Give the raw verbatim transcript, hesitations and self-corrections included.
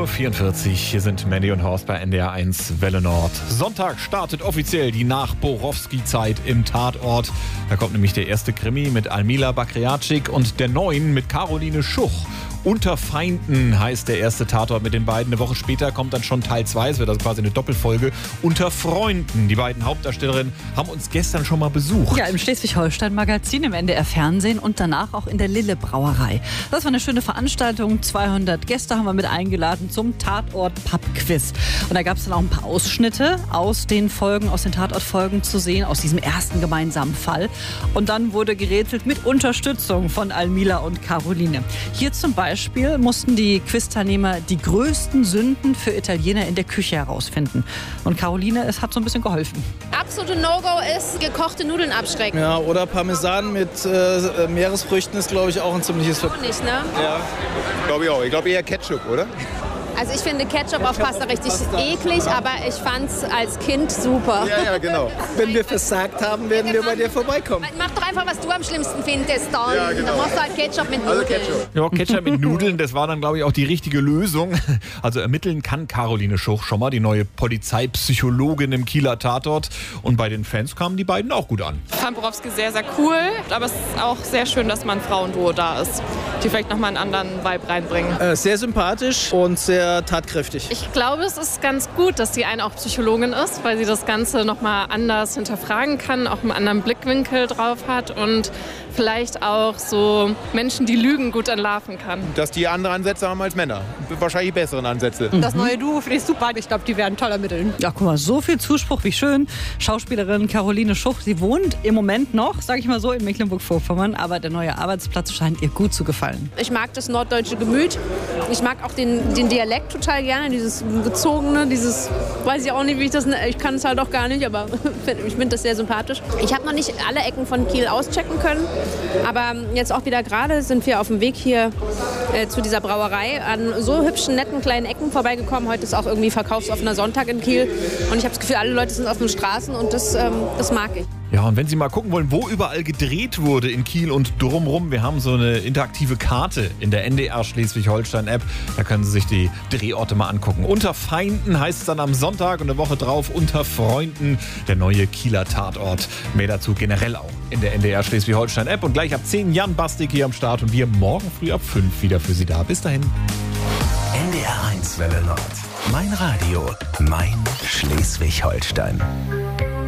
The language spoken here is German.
Uhr vierundvierzig, hier sind Mandy und Horst bei N D R eins Welle Nord. Sonntag startet offiziell die Nach-Borowski-Zeit im Tatort. Da kommt nämlich der erste Krimi mit Almila Bakriatschik und der neuen mit Caroline Schuch. Unter Feinden heißt der erste Tatort mit den beiden. Eine Woche später kommt dann schon Teil zwei, es wird also quasi eine Doppelfolge. Unter Freunden, die beiden Hauptdarstellerinnen haben uns gestern schon mal besucht. Ja, im Schleswig-Holstein-Magazin, im N D R Fernsehen und danach auch in der Lille Brauerei. Das war eine schöne Veranstaltung. zweihundert Gäste haben wir mit eingeladen zum Tatort-Pub-Quiz. Und da gab es dann auch ein paar Ausschnitte aus den Folgen, aus den Tatort-Folgen zu sehen, aus diesem ersten gemeinsamen Fall. Und dann wurde gerätselt mit Unterstützung von Almila und Caroline. Hier zum Beispiel Beispiel mussten die Quiz-Teilnehmer die größten Sünden für Italiener in der Küche herausfinden. Und Caroline, es hat so ein bisschen geholfen. Absolute No-Go ist gekochte Nudeln abschrecken. Ja, oder Parmesan mit äh, Meeresfrüchten ist, glaube ich, auch ein ziemliches Ver- Auch nicht, ne? Ja, glaube ich auch. Ich glaube eher Ketchup, oder? Also ich finde Ketchup auf Pasta richtig eklig, aber ich fand's als Kind super. Ja, ja, genau. Wenn wir versagt haben, werden wir bei dir vorbeikommen. Mach doch einfach, was du am schlimmsten findest, dann. Ja, genau. Dann machst du halt Ketchup mit Nudeln. Also Ketchup. Ja, Ketchup mit Nudeln, das war dann, glaube ich, auch die richtige Lösung. Also ermitteln kann Caroline Schuch schon mal, die neue Polizeipsychologin im Kieler Tatort. Und bei den Fans kamen die beiden auch gut an. Ich fand Borowski sehr, sehr cool, aber es ist auch sehr schön, dass mal ein Frauenduo da ist, die vielleicht nochmal einen anderen Vibe reinbringen. Äh, sehr sympathisch und sehr tatkräftig. Ich glaube, es ist ganz gut, dass sie eine auch Psychologin ist, weil sie das Ganze nochmal anders hinterfragen kann, auch einen anderen Blickwinkel drauf hat und vielleicht auch so Menschen, die lügen, gut entlarven kann. Dass die andere Ansätze haben als Männer. Wahrscheinlich besseren Ansätze. Das neue Duo finde ich super. Ich glaube, die werden toll ermitteln. Ja, guck mal, so viel Zuspruch, wie schön. Schauspielerin Caroline Schuch, sie wohnt im Moment noch, sage ich mal so, in Mecklenburg-Vorpommern, aber der neue Arbeitsplatz scheint ihr gut zu gefallen. Ich mag das norddeutsche Gemüt. Ich mag auch den, den Dialekt total gerne, dieses gezogene, dieses, weiß ich auch nicht, wie ich das, ich kann es halt auch gar nicht, aber ich finde das sehr sympathisch. Ich habe noch nicht alle Ecken von Kiel auschecken können, aber jetzt auch wieder gerade sind wir auf dem Weg hier äh, zu dieser Brauerei an so hübschen, netten kleinen Ecken vorbeigekommen. Heute ist auch irgendwie verkaufsoffener Sonntag in Kiel und ich habe das Gefühl, alle Leute sind auf den Straßen und das, ähm, das mag ich. Ja, und wenn Sie mal gucken wollen, wo überall gedreht wurde in Kiel und drumrum, wir haben so eine interaktive Karte in der N D R Schleswig-Holstein-App. Da können Sie sich die Drehorte mal angucken. Unter Feinden heißt es dann am Sonntag und eine Woche drauf Unter Freunden, der neue Kieler Tatort. Mehr dazu generell auch in der N D R Schleswig-Holstein-App. Und gleich ab zehn Jan Bastik hier am Start und wir morgen früh ab fünf wieder für Sie da. Bis dahin. N D R eins Welle Nord. Mein Radio, mein Schleswig-Holstein.